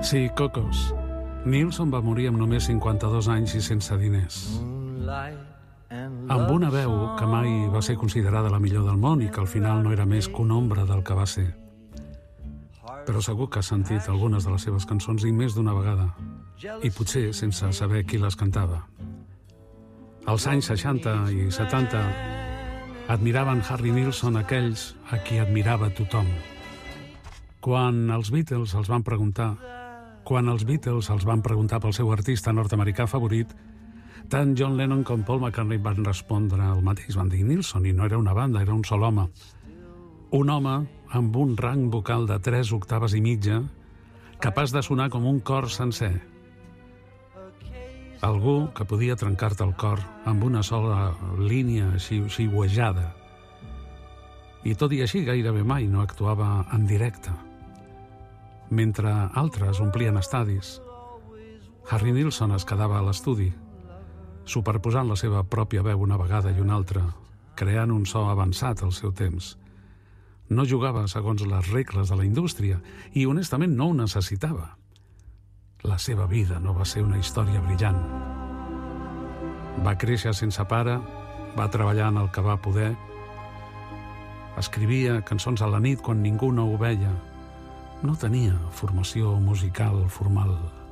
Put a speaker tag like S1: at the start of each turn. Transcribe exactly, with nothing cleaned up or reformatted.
S1: Sí, Cocos. Nilsson va morir amb només cinquanta-dos anys i sense diners. Amb una veu que mai va ser considerada la millor del món i que al final no era més que una ombra del que va ser. Però segur que has sentit algunes de les seves cançons i més d'una vegada, i potser sense saber qui les cantava. Als anys seixanta i setanta admiraven Harry Nilsson aquells a qui admirava tothom. Quan els Beatles els van preguntar quan els Beatles els van preguntar pel seu artista nord-americà favorit, tant John Lennon com Paul McCartney van respondre el mateix. Van dir Nilsson, i no era una banda, era un sol home. Un home amb un rang vocal de tres octaves i mitja, capaç de sonar com un cor sencer. Algú que podia trencar-te el cor amb una sola línia xiuxiuejada. I tot i així gairebé mai no actuava en directe. Mentre altres omplien estadis, Harry Nilsson es quedava a l'estudi, superposant la seva pròpia veu una vegada i una altra, creant un so avançat al seu temps. No jugava segons les regles de la indústria i, honestament, no ho necessitava. La seva vida no va ser una història brillant. Va créixer sense pare, va treballar en el que va poder, escrivia cançons a la nit quan ningú no ho veia. No tenia formació musical formal.